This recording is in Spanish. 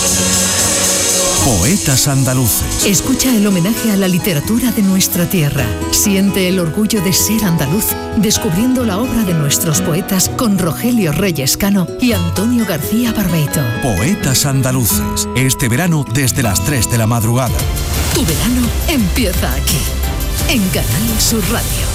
Poetas andaluces. Escucha el homenaje a la literatura de nuestra tierra. Siente el orgullo de ser andaluz, descubriendo la obra de nuestros poetas con Rogelio Reyes Cano y Antonio García Barbeito. Poetas andaluces. Este verano desde las 3 de la madrugada. Tu verano empieza aquí, en Canal Sur Radio.